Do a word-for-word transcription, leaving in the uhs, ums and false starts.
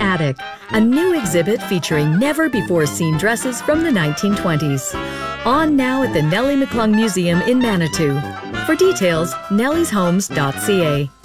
Attic, a new exhibit featuring never-before-seen dresses from the nineteen twenties. On now at the Nellie McClung Museum in Manitou. For details, nellies homes dot c a.